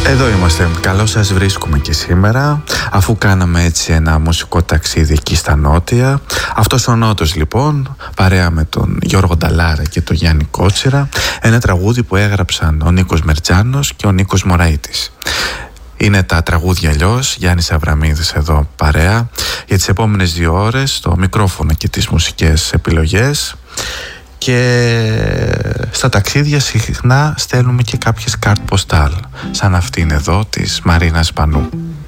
Εδώ είμαστε, καλώς σας βρίσκουμε και σήμερα, αφού κάναμε έτσι ένα μουσικό ταξίδι εκεί στα νότια. Αυτός ο νότος λοιπόν, παρέα με τον Γιώργο Νταλάρα και τον Γιάννη Κότσιρα, ένα τραγούδι που έγραψαν ο Νίκος Μερτζάνος και ο Νίκος Μωραΐτης. Είναι τα τραγούδια αλλιώς, Γιάννης Αβραμίδης εδώ παρέα. Για τις επόμενες 2 ώρες το μικρόφωνο και τις μουσικές επιλογές. Και στα ταξίδια συχνά στέλνουμε και κάποιες κάρτ ποστάλ, σαν αυτήν εδώ της Μαρίνας Πανού.